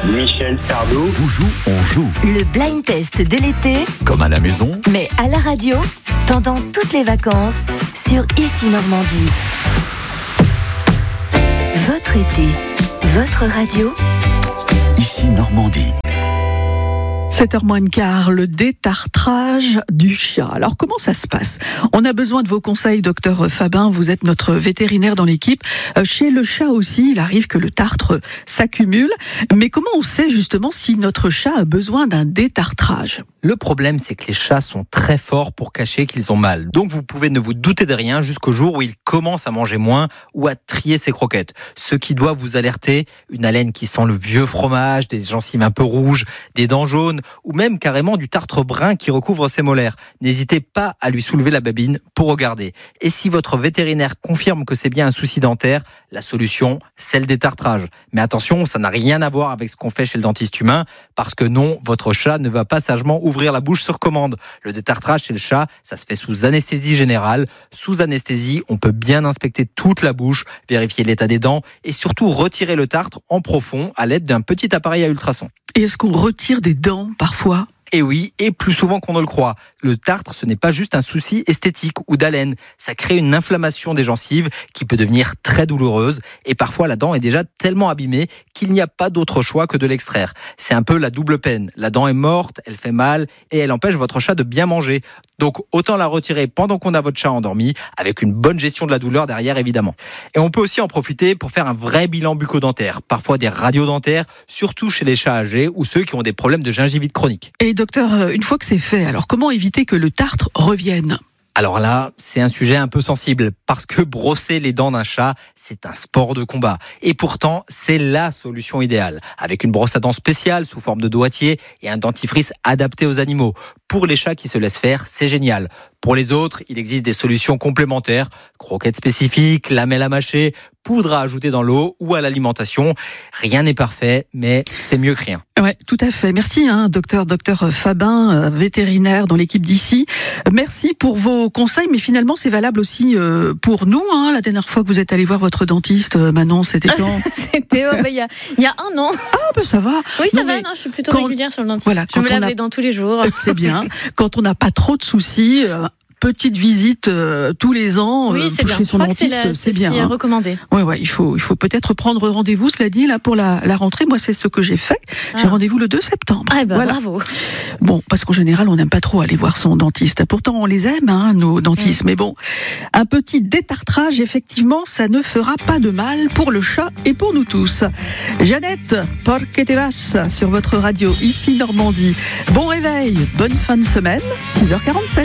Michel Sardou. Vous joue, on joue. Le blind test de l'été, Comme à la maison. mais à la radio, pendant toutes les vacances, sur Ici Normandie. Votre été, votre radio. Ici Normandie. 7h moins le quart, le détartrage du chat. Alors comment ça se passe ? On a besoin de vos conseils, docteur Fabin, vous êtes notre vétérinaire dans l'équipe. Chez le chat aussi, il arrive que le tartre s'accumule. Mais comment on sait justement si notre chat a besoin d'un détartrage ? Le problème, c'est que les chats sont très forts pour cacher qu'ils ont mal. Donc vous pouvez ne vous douter de rien jusqu'au jour où ils commencent à manger moins ou à trier ses croquettes. Ce qui doit vous alerter, une haleine qui sent le vieux fromage, des gencives un peu rouges, des dents jaunes ou même carrément du tartre brun qui recouvre ses molaires. N'hésitez pas à lui soulever la babine pour regarder. Et si votre vétérinaire confirme que c'est bien un souci dentaire, la solution, c'est le détartrage. Mais attention, ça n'a rien à voir avec ce qu'on fait chez le dentiste humain, parce que non, votre chat ne va pas sagement ouvrir la bouche sur commande. Le détartrage chez le chat, ça se fait sous anesthésie générale. Sous anesthésie, on peut bien inspecter toute la bouche, vérifier l'état des dents et surtout retirer le tartre en profond à l'aide d'un petit appareil à ultrasons. Et est-ce qu'on retire des dents parfois ? Et oui, et plus souvent qu'on ne le croit. Le tartre, ce n'est pas juste un souci esthétique ou d'haleine. Ça crée une inflammation des gencives qui peut devenir très douloureuse. Et parfois, la dent est déjà tellement abîmée qu'il n'y a pas d'autre choix que de l'extraire. C'est un peu la double peine. La dent est morte, elle fait mal et elle empêche votre chat de bien manger. Donc, autant la retirer pendant qu'on a votre chat endormi, avec une bonne gestion de la douleur derrière, évidemment. Et on peut aussi en profiter pour faire un vrai bilan bucco-dentaire. Parfois des radiodentaires, surtout chez les chats âgés ou ceux qui ont des problèmes de gingivite chronique. Et docteur, une fois que c'est fait, alors comment éviter que le tartre revienne ? Alors là, c'est un sujet un peu sensible, parce que brosser les dents d'un chat, c'est un sport de combat. Et pourtant, c'est la solution idéale, avec une brosse à dents spéciale sous forme de doigtier et un dentifrice adapté aux animaux. Pour les chats qui se laissent faire, c'est génial. Pour les autres, il existe des solutions complémentaires, croquettes spécifiques, lamelles à mâcher, poudre à ajouter dans l'eau ou à l'alimentation. Rien n'est parfait, mais c'est mieux que rien. Ouais, tout à fait. Merci, docteur Fabin, vétérinaire dans l'équipe d'ici. Merci pour vos conseils, mais finalement, c'est valable aussi pour nous. La dernière fois que vous êtes allé voir votre dentiste, Manon, c'était quand ? C'était il y a un an. Ah, ça va. Oui, ça Non, va. mais Non, je suis plutôt régulière sur le dentiste. Voilà, je me lave les dents tous les jours. C'est bien. Quand on n'a pas trop de soucis, petite visite tous les ans chez son dentiste, c'est bien. C'est ce qui est recommandé. Ouais, il faut peut-être prendre rendez-vous, cela dit, là, pour la rentrée. Moi, c'est ce que j'ai fait. J'ai rendez-vous le 2 septembre. Ah, ben, voilà. bravo. Bon, parce qu'en général, on n'aime pas trop aller voir son dentiste. Pourtant, on les aime, nos dentistes. Mais bon, un petit détartrage, effectivement, ça ne fera pas de mal pour le chat et pour nous tous. Jeannette, Porque te vas sur votre radio, ici Normandie. Bon réveil, bonne fin de semaine, 6h47.